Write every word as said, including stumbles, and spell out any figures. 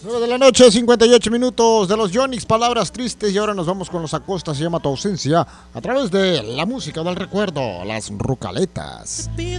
nueve de la noche, cincuenta y ocho minutos de los Yonix, palabras tristes. Y ahora nos vamos con los Acosta, se llama Tu ausencia, a través de la música del recuerdo, las Rucaletas.